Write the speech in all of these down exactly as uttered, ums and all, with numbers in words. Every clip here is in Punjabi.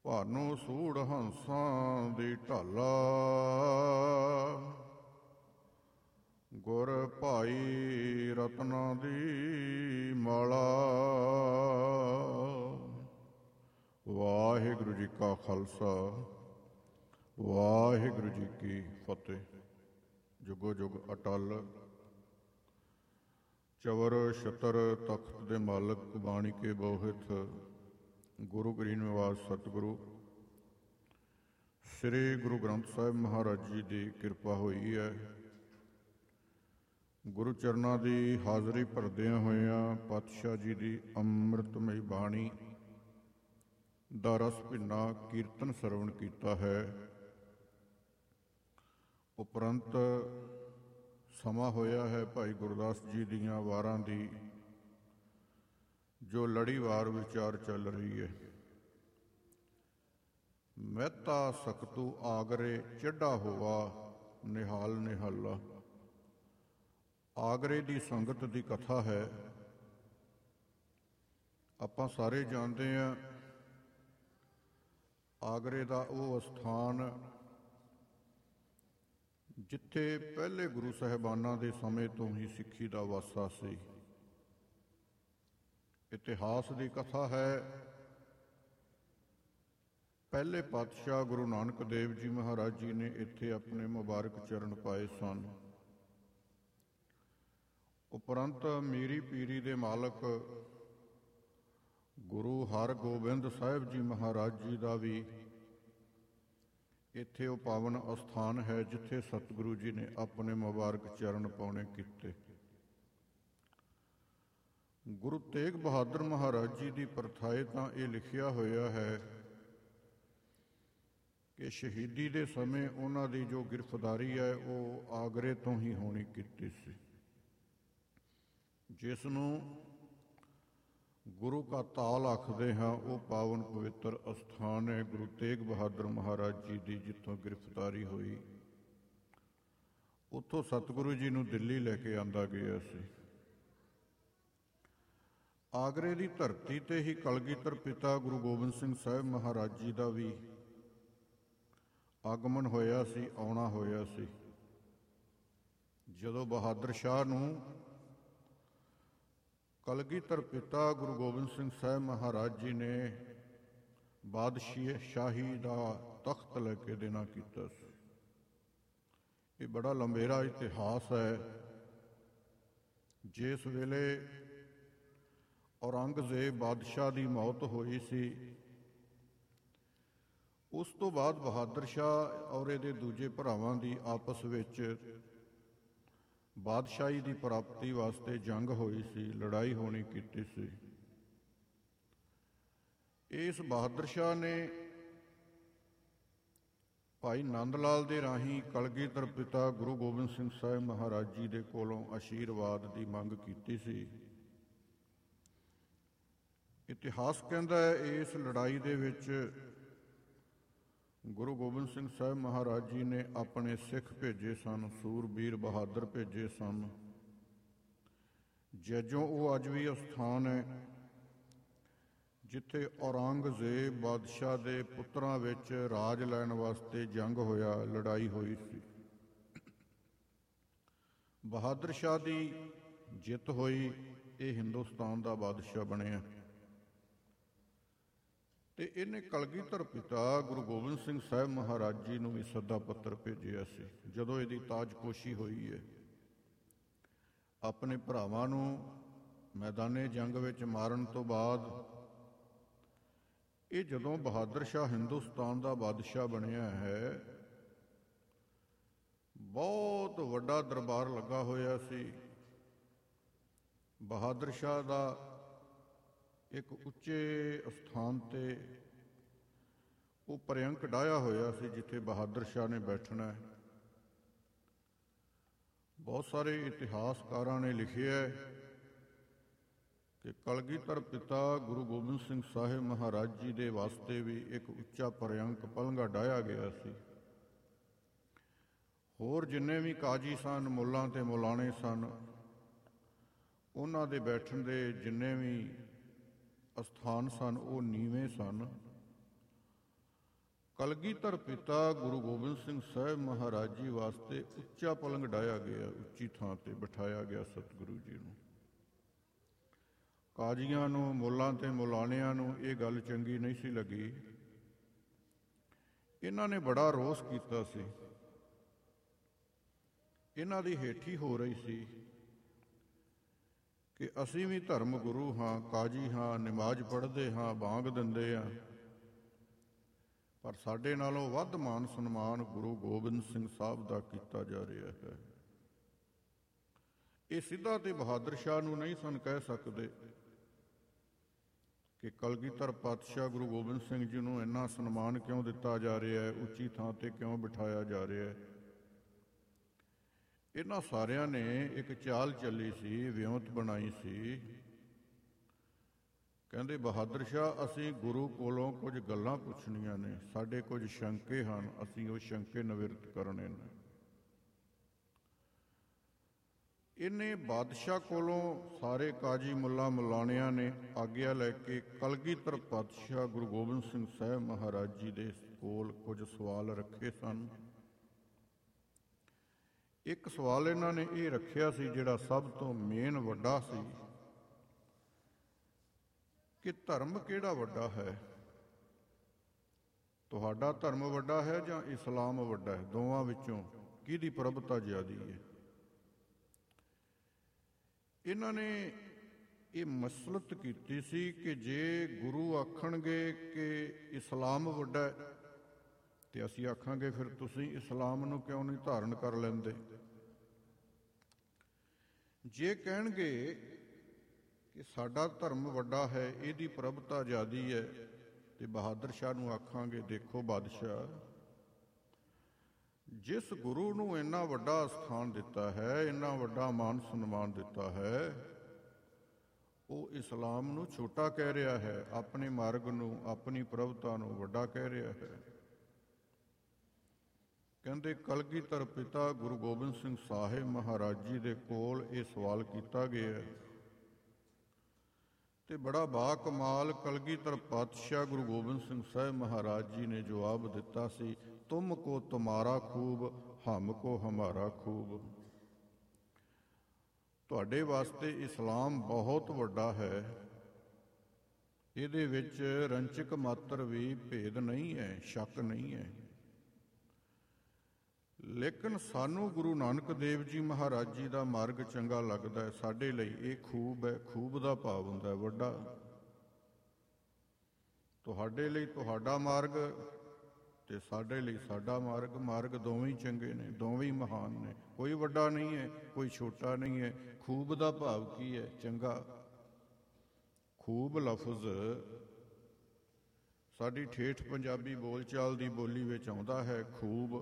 ਭਾਨੋ ਸੂੜ ਹੰਸਾਂ ਦੀ ਢਾਲਾ, ਗੁਰ ਭਾਈ ਰਤਨਾਂ ਦੀ ਮਾਲਾ। ਵਾਹਿਗੁਰੂ ਜੀ ਕਾ ਖਾਲਸਾ, ਵਾਹਿਗੁਰੂ ਜੀ ਕੀ ਫਤਿਹ। ਜੁਗੋ ਜੁਗ ਅਟਲ, ਚਵਰ ਛਤਰ ਤਖਤ ਦੇ ਮਾਲਕ, ਬਾਣੀ ਕੇ ਬੋਹਿਥ, ਗੁਰੂ ਗਰੀਬ ਨਿਵਾਸ ਸਤਿਗੁਰੂ ਸ੍ਰੀ ਗੁਰੂ ਗ੍ਰੰਥ ਸਾਹਿਬ ਮਹਾਰਾਜ ਜੀ ਦੀ ਕਿਰਪਾ ਹੋਈ ਹੈ। ਗੁਰੂ ਚਰਨਾਂ ਦੀ ਹਾਜ਼ਰੀ ਭਰਦਿਆਂ ਹੋਇਆਂ ਪਾਤਸ਼ਾਹ ਜੀ ਦੀ ਅੰਮ੍ਰਿਤਮਈ ਬਾਣੀ ਦਾ ਰਸ ਭਿੰਨਾ ਕੀਰਤਨ ਸਰਵਣ ਕੀਤਾ ਹੈ। ਉਪਰੰਤ ਸਮਾਂ ਹੋਇਆ ਹੈ ਭਾਈ ਗੁਰਦਾਸ ਜੀ ਦੀਆਂ ਵਾਰਾਂ ਦੀ, ਜੋ ਲੜੀਵਾਰ ਵਿਚਾਰ ਚੱਲ ਰਹੀ ਹੈ। ਮਹਿਤਾ ਸਕਤੂ ਆਗਰੇ ਚੱਡਾ ਹੋਵਾ, ਨਿਹਾਲ ਨਿਹਾਲਾ। ਆਗਰੇ ਦੀ ਸੰਗਤ ਦੀ ਕਥਾ ਹੈ। ਆਪਾਂ ਸਾਰੇ ਜਾਣਦੇ ਹਾਂ, ਆਗਰੇ ਦਾ ਉਹ ਅਸਥਾਨ ਜਿੱਥੇ ਪਹਿਲੇ ਗੁਰੂ ਸਾਹਿਬਾਨਾਂ ਦੇ ਸਮੇਂ ਤੋਂ ਹੀ ਸਿੱਖੀ ਦਾ ਵਾਸਾ ਸੀ। ਇਤਿਹਾਸ ਦੀ ਕਥਾ ਹੈ, ਪਹਿਲੇ ਪਾਤਸ਼ਾਹ ਗੁਰੂ ਨਾਨਕ ਦੇਵ ਜੀ ਮਹਾਰਾਜ ਜੀ ਨੇ ਇੱਥੇ ਆਪਣੇ ਮੁਬਾਰਕ ਚਰਨ ਪਾਏ ਸਨ। ਉਪਰੰਤ ਮੀਰੀ ਪੀਰੀ ਦੇ ਮਾਲਕ ਗੁਰੂ ਹਰਗੋਬਿੰਦ ਸਾਹਿਬ ਜੀ ਮਹਾਰਾਜ ਜੀ ਦਾ ਵੀ ਇੱਥੇ ਉਹ ਪਾਵਨ ਅਸਥਾਨ ਹੈ ਜਿੱਥੇ ਸਤਿਗੁਰੂ ਜੀ ਨੇ ਆਪਣੇ ਮੁਬਾਰਕ ਚਰਨ ਪਾਉਣੇ ਕੀਤੇ। ਗੁਰੂ ਤੇਗ ਬਹਾਦਰ ਮਹਾਰਾਜ ਜੀ ਦੀ ਪ੍ਰਥਾਏ ਤਾਂ ਇਹ ਲਿਖਿਆ ਹੋਇਆ ਹੈ ਕਿ ਸ਼ਹੀਦੀ ਦੇ ਸਮੇਂ ਉਹਨਾਂ ਦੀ ਜੋ ਗ੍ਰਿਫਤਾਰੀ ਹੈ ਉਹ ਆਗਰੇ ਤੋਂ ਹੀ ਹੋਣੀ ਕੀਤੀ ਸੀ, ਜਿਸ ਨੂੰ ਗੁਰੂ ਕਾ ਤਾਲ ਆਖਦੇ ਹਾਂ। ਉਹ ਪਾਵਨ ਪਵਿੱਤਰ ਅਸਥਾਨ ਹੈ ਗੁਰੂ ਤੇਗ ਬਹਾਦਰ ਮਹਾਰਾਜ ਜੀ ਦੀ, ਜਿੱਥੋਂ ਗ੍ਰਿਫਤਾਰੀ ਹੋਈ। ਉੱਥੋਂ ਸਤਿਗੁਰੂ ਜੀ ਨੂੰ ਦਿੱਲੀ ਲੈ ਕੇ ਆਂਦਾ ਗਿਆ ਸੀ। ਆਗਰੇ ਦੀ ਧਰਤੀ ਤੇ ਹੀ ਕਲਗੀਧਰ ਪਿਤਾ ਗੁਰੂ ਗੋਬਿੰਦ ਸਿੰਘ ਸਾਹਿਬ ਮਹਾਰਾਜ ਜੀ ਦਾ ਵੀ ਆਗਮਨ ਹੋਇਆ ਸੀ, ਆਉਣਾ ਹੋਇਆ ਸੀ। ਜਦੋਂ ਬਹਾਦਰ ਸ਼ਾਹ ਨੂੰ ਕਲਗੀਧਰ ਪਿਤਾ ਗੁਰੂ ਗੋਬਿੰਦ ਸਿੰਘ ਸਾਹਿਬ ਮਹਾਰਾਜ ਜੀ ਨੇ ਬਾਦਸ਼ਾਹੀ ਸ਼ਾਹੀ ਦਾ ਤਖਤ ਲੈ ਕੇ ਦੇਣਾ ਕੀਤਾ ਸੀ। ਇਹ ਬੜਾ ਲੰਬੇਰਾ ਇਤਿਹਾਸ ਹੈ। ਜਿਸ ਵੇਲੇ ਔਰੰਗਜ਼ੇਬ ਬਾਦਸ਼ਾਹ ਦੀ ਮੌਤ ਹੋਈ ਸੀ, ਉਸ ਤੋਂ ਬਾਅਦ ਬਹਾਦਰ ਸ਼ਾਹ ਔਰ ਇਹਦੇ ਦੂਜੇ ਭਰਾਵਾਂ ਦੀ ਆਪਸ ਵਿੱਚ ਬਾਦਸ਼ਾਹੀ ਦੀ ਪ੍ਰਾਪਤੀ ਵਾਸਤੇ ਜੰਗ ਹੋਈ ਸੀ, ਲੜਾਈ ਹੋਣੀ ਕੀਤੀ ਸੀ। ਇਸ ਬਹਾਦਰ ਸ਼ਾਹ ਨੇ ਭਾਈ ਨੰਦ ਲਾਲ ਦੇ ਰਾਹੀਂ ਕਲਗੀਧਰ ਪਿਤਾ ਗੁਰੂ ਗੋਬਿੰਦ ਸਿੰਘ ਸਾਹਿਬ ਮਹਾਰਾਜ ਜੀ ਦੇ ਕੋਲੋਂ ਆਸ਼ੀਰਵਾਦ ਦੀ ਮੰਗ ਕੀਤੀ ਸੀ। ਇਤਿਹਾਸ ਕਹਿੰਦਾ ਹੈ ਇਸ ਲੜਾਈ ਦੇ ਵਿੱਚ ਗੁਰੂ ਗੋਬਿੰਦ ਸਿੰਘ ਸਾਹਿਬ ਮਹਾਰਾਜ ਜੀ ਨੇ ਆਪਣੇ ਸਿੱਖ ਭੇਜੇ ਸਨ, ਸੂਰਬੀਰ ਬਹਾਦਰ ਭੇਜੇ ਸਨ। ਜੈਜੋਂ ਉਹ ਅੱਜ ਵੀ ਅਸਥਾਨ ਹੈ ਜਿੱਥੇ ਔਰੰਗਜ਼ੇਬ ਬਾਦਸ਼ਾਹ ਦੇ ਪੁੱਤਰਾਂ ਵਿੱਚ ਰਾਜ ਲੈਣ ਵਾਸਤੇ ਜੰਗ ਹੋਇਆ, ਲੜਾਈ ਹੋਈ ਸੀ। ਬਹਾਦਰ ਸ਼ਾਹ ਦੀ ਜਿੱਤ ਹੋਈ, ਇਹ ਹਿੰਦੁਸਤਾਨ ਦਾ ਬਾਦਸ਼ਾਹ ਬਣਿਆ। ਤੇ ਇਹਨੇ ਕਲਗੀਧਰ ਪਿਤਾ ਗੁਰੂ ਗੋਬਿੰਦ ਸਿੰਘ ਸਾਹਿਬ ਮਹਾਰਾਜ ਜੀ ਨੂੰ ਵੀ ਸੱਦਾ ਪੱਤਰ ਭੇਜਿਆ ਸੀ। ਜਦੋਂ ਇਹਦੀ ਤਾਜਪੋਸ਼ੀ ਹੋਈ ਹੈ, ਆਪਣੇ ਭਰਾਵਾਂ ਨੂੰ ਮੈਦਾਨੇ ਜੰਗ ਵਿੱਚ ਮਾਰਨ ਤੋਂ ਬਾਅਦ ਇਹ ਜਦੋਂ ਬਹਾਦਰ ਸ਼ਾਹ ਹਿੰਦੁਸਤਾਨ ਦਾ ਬਾਦਸ਼ਾਹ ਬਣਿਆ ਹੈ, ਬਹੁਤ ਵੱਡਾ ਦਰਬਾਰ ਲੱਗਾ ਹੋਇਆ ਸੀ। ਬਹਾਦਰ ਸ਼ਾਹ ਦਾ ਇੱਕ ਉੱਚੇ ਅਸਥਾਨ ਤੇ ਉਹ ਪਰਯੰਕ ਡਾਹਿਆ ਹੋਇਆ ਸੀ ਜਿੱਥੇ ਬਹਾਦਰ ਸ਼ਾਹ ਨੇ ਬੈਠਣਾ ਹੈ। ਬਹੁਤ ਸਾਰੇ ਇਤਿਹਾਸਕਾਰਾਂ ਨੇ ਲਿਖਿਆ ਕਿ ਕਲਗੀਧਰ ਪਿਤਾ ਗੁਰੂ ਗੋਬਿੰਦ ਸਿੰਘ ਸਾਹਿਬ ਮਹਾਰਾਜ ਜੀ ਦੇ ਵਾਸਤੇ ਵੀ ਇੱਕ ਉੱਚਾ ਪਰਯੰਕ ਪਲੰਘਾ ਡਾਹਿਆ ਗਿਆ ਸੀ। ਹੋਰ ਜਿੰਨੇ ਵੀ ਕਾਜੀ ਸਨ, ਮੁੱਲਾਂ ਤੇ ਮੁਲਾਣੇ ਸਨ, ਉਹਨਾਂ ਦੇ ਬੈਠਣ ਦੇ ਜਿੰਨੇ ਵੀ ਅਸਥਾਨ ਸਨ ਉਹ ਨੀਵੇਂ ਸਨ। ਕਲਗੀਧਰ ਪਿਤਾ ਗੁਰੂ ਗੋਬਿੰਦ ਸਿੰਘ ਸਾਹਿਬ ਮਹਾਰਾਜ ਜੀ ਵਾਸਤੇ ਉੱਚਾ ਪਲੰਗ ਡਾਇਆ ਗਿਆ, ਉੱਚੀ ਥਾਂ ਤੇ ਬਿਠਾਇਆ ਗਿਆ ਸਤਿਗੁਰੂ ਜੀ ਨੂੰ। ਕਾਜ਼ੀਆਂ ਨੂੰ, ਮੁੱਲਾਂ ਤੇ ਮੁਲਾਣਿਆਂ ਨੂੰ ਇਹ ਗੱਲ ਚੰਗੀ ਨਹੀਂ ਸੀ ਲੱਗੀ। ਇਹਨਾਂ ਨੇ ਬੜਾ ਰੋਸ ਕੀਤਾ ਸੀ। ਇਹਨਾਂ ਦੀ ਹੇਠੀ ਹੋ ਰਹੀ ਸੀ ਕਿ ਅਸੀਂ ਵੀ ਧਰਮ ਗੁਰੂ ਹਾਂ, ਕਾਜ਼ੀ ਹਾਂ, ਨਮਾਜ਼ ਪੜ੍ਹਦੇ ਹਾਂ, ਬਾਂਗ ਦਿੰਦੇ ਹਾਂ, ਪਰ ਸਾਡੇ ਨਾਲੋਂ ਵੱਧ ਮਾਨ ਸਨਮਾਨ ਗੁਰੂ ਗੋਬਿੰਦ ਸਿੰਘ ਸਾਹਿਬ ਦਾ ਕੀਤਾ ਜਾ ਰਿਹਾ ਹੈ। ਇਹ ਸਿੱਧਾ ਤੇ ਬਹਾਦਰ ਸ਼ਾਹ ਨੂੰ ਨਹੀਂ ਸਨ ਕਹਿ ਸਕਦੇ ਕਿ ਕਲਗੀਧਰ ਪਾਤਸ਼ਾਹ ਗੁਰੂ ਗੋਬਿੰਦ ਸਿੰਘ ਜੀ ਨੂੰ ਇੰਨਾ ਸਨਮਾਨ ਕਿਉਂ ਦਿੱਤਾ ਜਾ ਰਿਹਾ ਹੈ, ਉੱਚੀ ਥਾਂ ਤੇ ਕਿਉਂ ਬਿਠਾਇਆ ਜਾ ਰਿਹਾ ਹੈ। ਇਹਨਾਂ ਸਾਰਿਆਂ ਨੇ ਇੱਕ ਚਾਲ ਚੱਲੀ ਸੀ, ਵਿਉਂਤ ਬਣਾਈ ਸੀ। ਕਹਿੰਦੇ ਬਹਾਦਰ ਸ਼ਾਹ, ਅਸੀਂ ਗੁਰੂ ਕੋਲੋਂ ਕੁਝ ਗੱਲਾਂ ਪੁੱਛਣੀਆਂ ਨੇ, ਸਾਡੇ ਕੁਝ ਸ਼ੰਕੇ ਹਨ, ਅਸੀਂ ਉਹ ਸ਼ੰਕੇ ਨਿਵਰਤ ਕਰਨੇ ਨੇ। ਇਹਨੇ ਬਾਦਸ਼ਾਹ ਕੋਲੋਂ ਸਾਰੇ ਕਾਜੀ ਮੁੱਲਾ ਮੁਲਾਣਿਆਂ ਨੇ ਆਗਿਆ ਲੈ ਕੇ ਕਲਗੀਧਰ ਪਾਤਸ਼ਾਹ ਗੁਰੂ ਗੋਬਿੰਦ ਸਿੰਘ ਸਾਹਿਬ ਮਹਾਰਾਜ ਜੀ ਦੇ ਕੋਲ ਕੁਝ ਸਵਾਲ ਰੱਖੇ ਸਨ। ਇੱਕ ਸਵਾਲ ਇਹਨਾਂ ਨੇ ਇਹ ਰੱਖਿਆ ਸੀ, ਜਿਹੜਾ ਸਭ ਤੋਂ ਮੇਨ ਵੱਡਾ ਸੀ, ਕਿ ਧਰਮ ਕਿਹੜਾ ਵੱਡਾ ਹੈ? ਤੁਹਾਡਾ ਧਰਮ ਵੱਡਾ ਹੈ ਜਾਂ ਇਸਲਾਮ ਵੱਡਾ ਹੈ? ਦੋਵਾਂ ਵਿੱਚੋਂ ਕਿਹਦੀ ਪ੍ਰਭਤਾ ਜ਼ਿਆਦੀ ਹੈ? ਇਹਨਾਂ ਨੇ ਇਹ ਮਸਲਤ ਕੀਤੀ ਸੀ ਕਿ ਜੇ ਗੁਰੂ ਆਖਣਗੇ ਕਿ ਇਸਲਾਮ ਵੱਡਾ ਹੈ ਤੇ ਅਸੀਂ ਆਖਾਂਗੇ ਫਿਰ ਤੁਸੀਂ ਇਸਲਾਮ ਨੂੰ ਕਿਉਂ ਨਹੀਂ ਧਾਰਨ ਕਰ ਲੈਂਦੇ। ਜੇ ਕਹਿਣਗੇ ਕਿ ਸਾਡਾ ਧਰਮ ਵੱਡਾ ਹੈ, ਇਹਦੀ ਪ੍ਰਭਤਾ ਜ਼ਿਆਦੀ ਹੈ, ਤੇ ਬਹਾਦਰ ਸ਼ਾਹ ਨੂੰ ਆਖਾਂਗੇ ਦੇਖੋ ਬਾਦਸ਼ਾਹ, ਜਿਸ ਗੁਰੂ ਨੂੰ ਇੰਨਾ ਵੱਡਾ ਸਥਾਨ ਦਿੱਤਾ ਹੈ, ਇੰਨਾ ਵੱਡਾ ਮਾਨ ਸਨਮਾਨ ਦਿੱਤਾ ਹੈ, ਉਹ ਇਸਲਾਮ ਨੂੰ ਛੋਟਾ ਕਹਿ ਰਿਹਾ ਹੈ, ਆਪਣੇ ਮਾਰਗ ਨੂੰ, ਆਪਣੀ ਪ੍ਰਭਤਾ ਨੂੰ ਵੱਡਾ ਕਹਿ ਰਿਹਾ ਹੈ। ਕਹਿੰਦੇ ਕਲਗੀਧਰ ਪਿਤਾ ਗੁਰੂ ਗੋਬਿੰਦ ਸਿੰਘ ਸਾਹਿਬ ਮਹਾਰਾਜ ਜੀ ਦੇ ਕੋਲ ਇਹ ਸਵਾਲ ਕੀਤਾ ਗਿਆ ਤੇ ਬੜਾ ਬਾ ਕਮਾਲ ਕਲਗੀਧਰ ਪਾਤਸ਼ਾਹ ਗੁਰੂ ਗੋਬਿੰਦ ਸਿੰਘ ਸਾਹਿਬ ਮਹਾਰਾਜ ਜੀ ਨੇ ਜਵਾਬ ਦਿੱਤਾ ਸੀ, ਤੁਮ ਕੋ ਤੁਮਾਰਾ ਖੂਬ, ਹਮ ਕੋ ਹਮਾਰਾ ਖੂਬ। ਤੁਹਾਡੇ ਵਾਸਤੇ ਇਸਲਾਮ ਬਹੁਤ ਵੱਡਾ ਹੈ, ਇਹਦੇ ਵਿੱਚ ਰੰਚਕ ਮਾਤਰ ਵੀ ਭੇਦ ਨਹੀਂ ਹੈ, ਸ਼ੱਕ ਨਹੀਂ ਹੈ, ਲੇਕਿਨ ਸਾਨੂੰ ਗੁਰੂ ਨਾਨਕ ਦੇਵ ਜੀ ਮਹਾਰਾਜ ਜੀ ਦਾ ਮਾਰਗ ਚੰਗਾ ਲੱਗਦਾ ਹੈ, ਸਾਡੇ ਲਈ ਇਹ ਖੂਬ ਹੈ। ਖੂਬ ਦਾ ਭਾਵ ਹੁੰਦਾ ਹੈ ਵੱਡਾ। ਤੁਹਾਡੇ ਲਈ ਤੁਹਾਡਾ ਮਾਰਗ ਤੇ ਸਾਡੇ ਲਈ ਸਾਡਾ ਮਾਰਗ, ਮਾਰਗ ਦੋਵੇਂ ਹੀ ਚੰਗੇ ਨੇ, ਦੋਵੇਂ ਹੀ ਮਹਾਨ ਨੇ, ਕੋਈ ਵੱਡਾ ਨਹੀਂ ਹੈ, ਕੋਈ ਛੋਟਾ ਨਹੀਂ ਹੈ। ਖੂਬ ਦਾ ਭਾਵ ਕੀ ਹੈ? ਚੰਗਾ। ਖੂਬ ਲਫ਼ਜ਼ ਸਾਡੀ ਠੇਠ ਪੰਜਾਬੀ ਬੋਲਚਾਲ ਦੀ ਬੋਲੀ ਵਿੱਚ ਆਉਂਦਾ ਹੈ। ਖੂਬ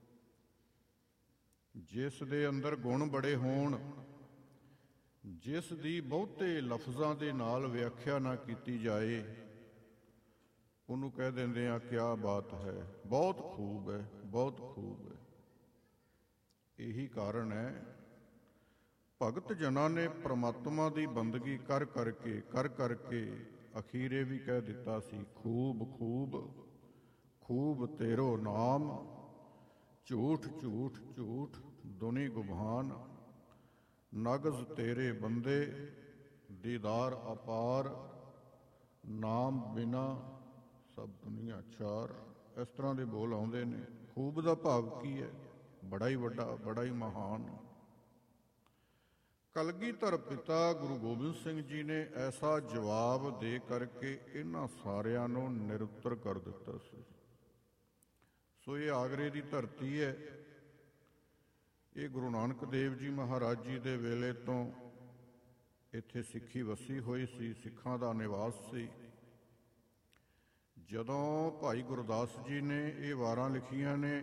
ਜਿਸ ਦੇ ਅੰਦਰ ਗੁਣ ਬੜੇ ਹੋਣ, ਜਿਸ ਦੀ ਬਹੁਤੇ ਲਫ਼ਜ਼ਾਂ ਦੇ ਨਾਲ ਵਿਆਖਿਆ ਨਾ ਕੀਤੀ ਜਾਏ, ਉਹਨੂੰ ਕਹਿ ਦਿੰਦੇ ਆ ਕਿਆ ਬਾਤ ਹੈ, ਬਹੁਤ ਖੂਬ ਹੈ, ਬਹੁਤ ਖੂਬ ਹੈ। ਇਹੀ ਕਾਰਨ ਹੈ ਭਗਤ ਜਨਾਂ ਨੇ ਪ੍ਰਮਾਤਮਾ ਦੀ ਬੰਦਗੀ ਕਰ ਕਰਕੇ ਕਰ ਕਰਕੇ ਅਖੀਰੇ ਵੀ ਕਹਿ ਦਿੱਤਾ ਸੀ, ਖੂਬ ਖੂਬ ਖੂਬ ਤੇਰੋ ਨਾਮ, ਝੂਠ ਝੂਠ ਝੂਠ ਦੁਨੀ ਗੁਬਾਨ, ਨਗਜ਼ ਤੇਰੇ ਬੰਦੇ ਦੀਦਾਰ ਅਪਾਰ, ਨਾਮ ਬਿਨਾ ਸਭ ਦੁਨੀਆ ਚਾਰ। ਇਸ ਤਰ੍ਹਾਂ ਦੇ ਬੋਲ ਆਉਂਦੇ ਨੇ। ਖੂਬ ਦਾ ਭਾਵ ਕੀ ਹੈ? ਬੜਾ ਹੀ ਵੱਡਾ, ਬੜਾ ਹੀ ਮਹਾਨ। ਕਲਗੀਧਰ ਪਿਤਾ ਗੁਰੂ ਗੋਬਿੰਦ ਸਿੰਘ ਜੀ ਨੇ ਐਸਾ ਜਵਾਬ ਦੇ ਕਰਕੇ ਇਹਨਾਂ ਸਾਰਿਆਂ ਨੂੰ ਨਿਰੁੱਤਰ ਕਰ ਦਿੱਤਾ ਸੀ। ਸੋ ਇਹ ਆਗਰੇ ਦੀ ਧਰਤੀ ਹੈ। ਇਹ ਗੁਰੂ ਨਾਨਕ ਦੇਵ ਜੀ ਮਹਾਰਾਜ ਜੀ ਦੇ ਵੇਲੇ ਤੋਂ ਇੱਥੇ ਸਿੱਖੀ ਵਸੀ ਹੋਈ ਸੀ, ਸਿੱਖਾਂ ਦਾ ਨਿਵਾਸ ਸੀ। ਜਦੋਂ ਭਾਈ ਗੁਰਦਾਸ ਜੀ ਨੇ ਇਹ ਵਾਰਾਂ ਲਿਖੀਆਂ ਨੇ,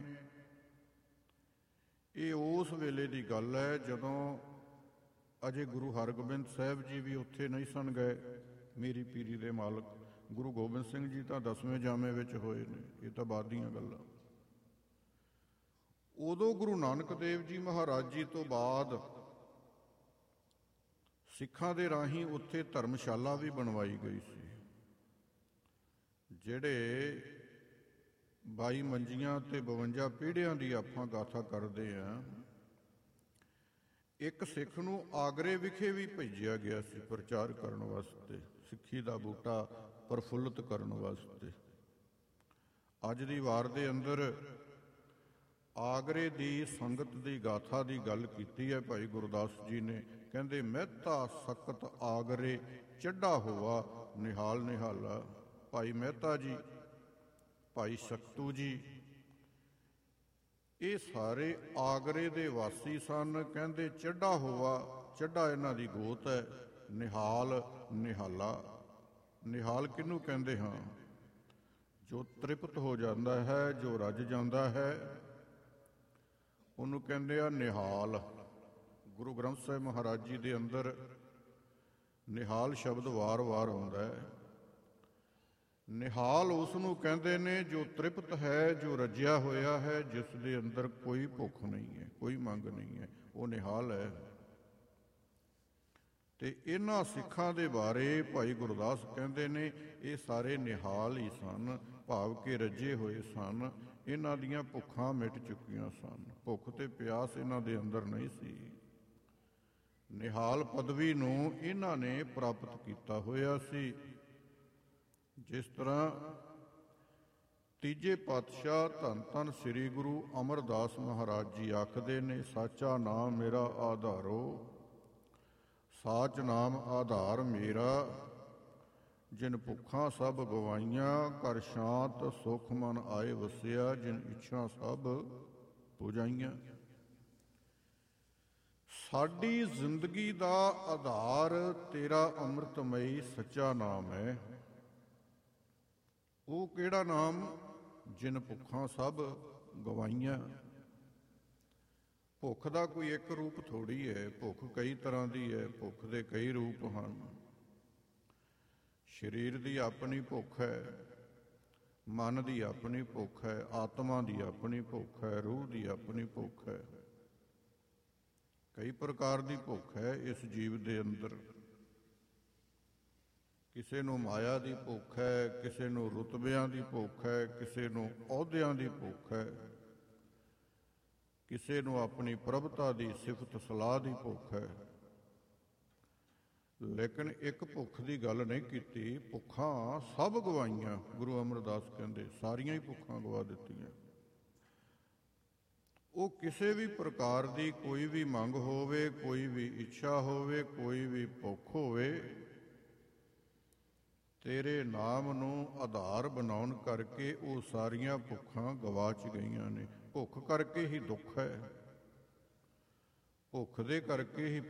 ਇਹ ਉਸ ਵੇਲੇ ਦੀ ਗੱਲ ਹੈ ਜਦੋਂ ਅਜੇ ਗੁਰੂ ਹਰਗੋਬਿੰਦ ਸਾਹਿਬ ਜੀ ਵੀ ਉੱਥੇ ਨਹੀਂ ਸਨ ਗਏ। ਮੇਰੀ ਪੀਰੀ ਦੇ ਮਾਲਕ ਗੁਰੂ ਗੋਬਿੰਦ ਸਿੰਘ ਜੀ ਤਾਂ ਦਸਵੇਂ ਜਾਮੇ ਵਿੱਚ ਹੋਏ ਨੇ, ਇਹ ਤਾਂ ਬਾਅਦ ਦੀਆਂ ਗੱਲਾਂ। ਉਦੋਂ ਗੁਰੂ ਨਾਨਕ ਦੇਵ ਜੀ ਮਹਾਰਾਜ ਜੀ ਤੋਂ ਬਾਅਦ ਸਿੱਖਾਂ ਦੇ ਰਾਹੀਂ ਉੱਥੇ ਧਰਮਸ਼ਾਲਾ ਵੀ ਬਣਵਾਈ ਗਈ ਸੀ। ਜਿਹੜੇ ਬਾਈ ਮੰਜੀਆਂ ਤੇ ਬਵੰਜਾ ਪੀੜ੍ਹਿਆਂ ਦੀ ਆਪਾਂ ਗਾਥਾ ਕਰਦੇ ਹਾਂ। ਇੱਕ ਸਿੱਖ ਨੂੰ ਆਗਰੇ ਵਿਖੇ ਵੀ ਭੇਜਿਆ ਗਿਆ ਸੀ ਪ੍ਰਚਾਰ ਕਰਨ ਵਾਸਤੇ, ਸਿੱਖੀ ਦਾ ਬੂਟਾ ਪ੍ਰਫੁੱਲਤ ਕਰਨ ਵਾਸਤੇ। ਅੱਜ ਦੀ ਵਾਰ ਦੇ ਅੰਦਰ ਆਗਰੇ ਦੀ ਸੰਗਤ ਦੀ ਗਾਥਾ ਦੀ ਗੱਲ ਕੀਤੀ ਹੈ ਭਾਈ ਗੁਰਦਾਸ ਜੀ ਨੇ। ਕਹਿੰਦੇ ਮਹਿਤਾ ਸਕਤ ਆਗਰੇ ਚੱਡਾ ਹੋਆ ਨਿਹਾਲ ਨਿਹਾਲਾ। ਭਾਈ ਮਹਿਤਾ ਜੀ, ਭਾਈ ਸਕਤੂ ਜੀ, ਇਹ ਸਾਰੇ ਆਗਰੇ ਦੇ ਵਾਸੀ ਸਨ। ਕਹਿੰਦੇ ਚੱਡਾ ਹੋਆ, ਚੱਡਾ ਇਹਨਾਂ ਦੀ ਗੋਤ ਹੈ। ਨਿਹਾਲ ਨਿਹਾਲਾ, ਨਿਹਾਲ ਕਿਹਨੂੰ ਕਹਿੰਦੇ ਹਾਂ? ਜੋ ਤ੍ਰਿਪਤ ਹੋ ਜਾਂਦਾ ਹੈ, ਜੋ ਰੱਜ ਜਾਂਦਾ ਹੈ, ਉਹਨੂੰ ਕਹਿੰਦੇ ਆ ਨਿਹਾਲ। ਗੁਰੂ ਗ੍ਰੰਥ ਸਾਹਿਬ ਮਹਾਰਾਜ ਜੀ ਦੇ ਅੰਦਰ ਨਿਹਾਲ ਸ਼ਬਦ ਵਾਰ-ਵਾਰ ਆਉਂਦਾ ਹੈ। ਨਿਹਾਲ ਉਸ ਨੂੰ ਕਹਿੰਦੇ ਨੇ ਜੋ ਤ੍ਰਿਪਤ ਹੈ, ਜੋ ਰੱਜਿਆ ਹੋਇਆ ਹੈ, ਜਿਸ ਦੇ ਅੰਦਰ ਕੋਈ ਭੁੱਖ ਨਹੀਂ ਹੈ, ਕੋਈ ਮੰਗ ਨਹੀਂ ਹੈ, ਉਹ ਨਿਹਾਲ ਹੈ। ਤੇ ਇਹਨਾਂ ਸਿੱਖਾਂ ਦੇ ਬਾਰੇ ਭਾਈ ਗੁਰਦਾਸ ਕਹਿੰਦੇ ਨੇ ਇਹ ਸਾਰੇ ਨਿਹਾਲ ਹੀ ਸਨ, ਭਾਵ ਕਿ ਰੱਜੇ ਹੋਏ ਸਨ। ਇਹਨਾਂ ਦੀਆਂ ਭੁੱਖਾਂ ਮਿਟ ਚੁੱਕੀਆਂ ਸਨ, ਭੁੱਖ ਤੇ ਪਿਆਸ ਇਹਨਾਂ ਦੇ ਅੰਦਰ ਨਹੀਂ ਸੀ। ਨਿਹਾਲ ਪਦਵੀ ਨੂੰ ਇਹਨਾਂ ਨੇ ਪ੍ਰਾਪਤ ਕੀਤਾ ਹੋਇਆ ਸੀ। ਜਿਸ ਤਰ੍ਹਾਂ ਤੀਜੇ ਪਾਤਸ਼ਾਹ ਧੰਨ ਧੰਨ ਸ੍ਰੀ ਗੁਰੂ ਅਮਰਦਾਸ ਮਹਾਰਾਜ ਜੀ ਆਖਦੇ ਨੇ, ਸਾਚਾ ਨਾਮ ਮੇਰਾ ਆਧਾਰੋ, ਸਾਚ ਨਾਮ ਆਧਾਰ ਮੇਰਾ, ਜਿਨ ਭੁੱਖਾਂ ਸਭ ਗਵਾਈਆਂ, ਕਰ ਸ਼ਾਂਤ ਸੁਖ ਮਨ ਆਏ ਵਸਿਆ, ਜਿਨ ਇੱਛਾ ਸਭ ਪੁਜਾਈਆਂ। ਸਾਡੀ ਜ਼ਿੰਦਗੀ ਦਾ ਆਧਾਰ ਤੇਰਾ ਅੰਮ੍ਰਿਤਮਈ ਸੱਚਾ ਨਾਮ ਹੈ। ਉਹ ਕਿਹੜਾ ਨਾਮ? ਜਿਨ ਭੁੱਖਾਂ ਸਭ ਗਵਾਈਆਂ। ਭੁੱਖ ਦਾ ਕੋਈ ਇੱਕ ਰੂਪ ਥੋੜ੍ਹੀ ਹੈ, ਭੁੱਖ ਕਈ ਤਰ੍ਹਾਂ ਦੀ ਹੈ, ਭੁੱਖ ਦੇ ਕਈ ਰੂਪ ਹਨ। ਸਰੀਰ ਦੀ ਆਪਣੀ ਭੁੱਖ ਹੈ, ਮਨ ਦੀ ਆਪਣੀ ਭੁੱਖ ਹੈ, ਆਤਮਾ ਦੀ ਆਪਣੀ ਭੁੱਖ ਹੈ, ਰੂਹ ਦੀ ਆਪਣੀ ਭੁੱਖ ਹੈ। ਕਈ ਪ੍ਰਕਾਰ ਦੀ ਭੁੱਖ ਹੈ ਇਸ ਜੀਵ ਦੇ ਅੰਦਰ। ਕਿਸੇ ਨੂੰ ਮਾਇਆ ਦੀ ਭੁੱਖ ਹੈ, ਕਿਸੇ ਨੂੰ ਰੁਤਬਿਆਂ ਦੀ ਭੁੱਖ ਹੈ, ਕਿਸੇ ਨੂੰ ਅਹੁਦਿਆਂ ਦੀ ਭੁੱਖ ਹੈ, ਕਿਸੇ ਨੂੰ ਆਪਣੀ ਪ੍ਰਭਤਾ ਦੀ ਸਿਫਤ ਸਲਾਹ ਦੀ ਭੁੱਖ ਹੈ। ਲੇਕਿਨ ਇੱਕ ਭੁੱਖ ਦੀ ਗੱਲ ਨਹੀਂ ਕੀਤੀ। ਭੁੱਖਾਂ ਸਭ ਗਵਾਈਆਂ, ਗੁਰੂ ਅਮਰਦਾਸ ਕਹਿੰਦੇ ਸਾਰੀਆਂ ਹੀ ਭੁੱਖਾਂ ਗਵਾ ਦਿੱਤੀਆਂ। ਉਹ ਕਿਸੇ ਵੀ ਪ੍ਰਕਾਰ ਦੀ ਕੋਈ ਵੀ ਮੰਗ ਹੋਵੇ, ਕੋਈ ਵੀ ਇੱਛਾ ਹੋਵੇ, ਕੋਈ ਵੀ ਭੁੱਖ ਹੋਵੇ, ਤੇਰੇ ਨਾਮ ਨੂੰ ਆਧਾਰ ਬਣਾਉਣ ਕਰਕੇ ਉਹ ਸਾਰੀਆਂ ਭੁੱਖਾਂ ਗਵਾਚ ਗਈਆਂ ਨੇ। ਭੁੱਖ ਕਰਕੇ ਹੀ ਦੁੱਖ ਹੈ, ਭੁੱਖ ਦੇ ਕਰਕੇ ਹੀ